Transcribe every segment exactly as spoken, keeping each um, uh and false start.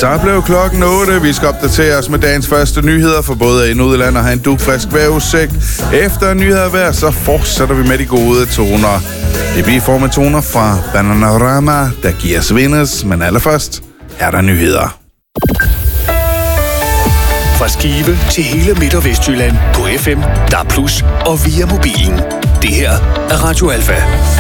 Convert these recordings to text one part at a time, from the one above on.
Så blev klokken otte. Vi skal opdatere os med dagens første nyheder for både ind- og udland og have en dugfrisk vejrudsigt. Efter nyheder hver, så fortsætter vi med de gode toner. Det bliver form af toner fra Bananarama, der giver os vindes, men allerførst er der nyheder. Fra Skive til hele Midt- og Vestjylland på F M, D A B plus og via mobilen. Det her er Radio Alfa.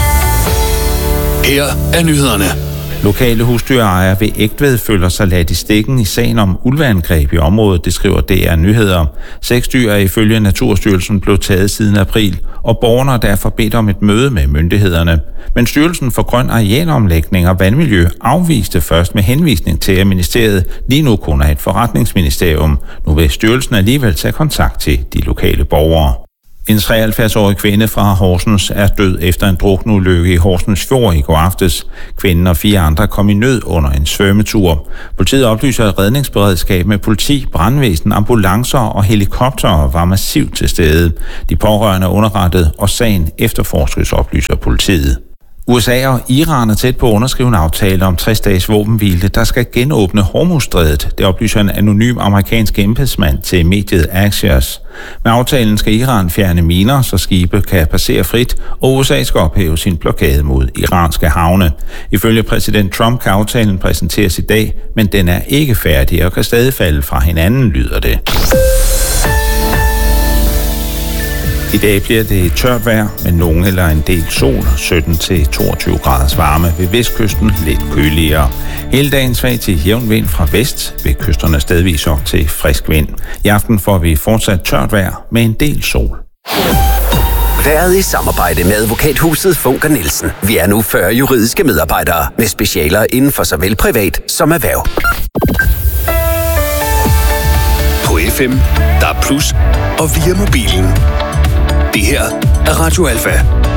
Her er nyhederne. Lokale husdyrejere ved Egtved føler sig ladt i stikken i sagen om ulveangreb i området, det skriver D R Nyheder. Seks dyr er ifølge Naturstyrelsen blevet taget siden april, og borgerne har derfor bedt om et møde med myndighederne. Men Styrelsen for Grøn Arealomlægning og Vandmiljø afviste først med henvisning til, at ministeriet lige nu kun er et forretningsministerium. Nu vil styrelsen alligevel tage kontakt til de lokale borgere. En treoghalvfjerds-årig kvinde fra Horsens er død efter en drukneulykke i Horsens Fjord i går aftes. Kvinden og fire andre kom i nød under en svømmetur. Politiet oplyser, at redningsberedskab med politi, brandvæsen, ambulancer og helikoptere var massivt til stede. De pårørende er underrettet, og sagen efterforskes, oplyser politiet. U S A og Iran er tæt på at underskrive en aftale om tres dages våbenhvile, der skal genåbne Hormuzstrædet. Det oplyser en anonym amerikansk embedsmand til mediet Axios. Med aftalen skal Iran fjerne miner, så skibe kan passere frit, og U S A skal ophæve sin blokade mod iranske havne. Ifølge præsident Trump kan aftalen præsenteres i dag, men den er ikke færdig og kan stadig falde fra hinanden, lyder det. I dag bliver det tørt vejr med nogen eller en del sol, sytten til toogtyve graders varme, ved vestkysten lidt køligere. Hele dagen svag til jævn vind fra vest, ved kysterne stedvis op til frisk vind. I aften får vi fortsat tørt vejr med en del sol. Været i samarbejde med advokathuset Funker Nielsen. Vi er nu fyrre juridiske medarbejdere med specialer inden for såvel privat som erhverv. På F M, D A B plus og via mobilen. Det her er Radio Alfa.